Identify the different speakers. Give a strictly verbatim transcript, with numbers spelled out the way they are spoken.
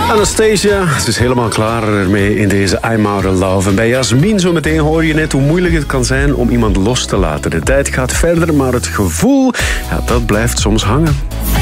Speaker 1: Anastasia, ze is helemaal klaar ermee in deze I'm Out of Love. En bij Jasmin zo meteen hoor je net hoe moeilijk het kan zijn om iemand los te laten. De tijd gaat verder, maar het gevoel, ja, dat blijft soms hangen.